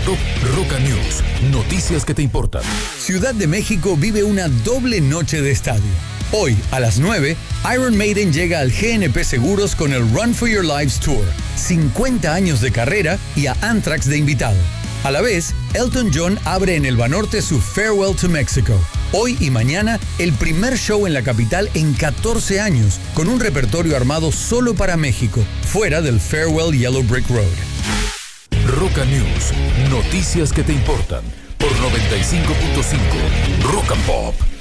Roca News, noticias que te importan. Ciudad de México vive una doble noche de estadio. Hoy, a las 9, Iron Maiden llega al GNP Seguros con el Run for Your Lives Tour, 50 años de carrera y a Anthrax de invitado. A la vez, Elton John abre en el Banorte su Farewell to Mexico. Hoy y mañana, el primer show en la capital en 14 años, con un repertorio armado solo para México, fuera del Farewell Yellow Brick Road. Roca News, noticias que te importan, por 95.5 Rock and Pop.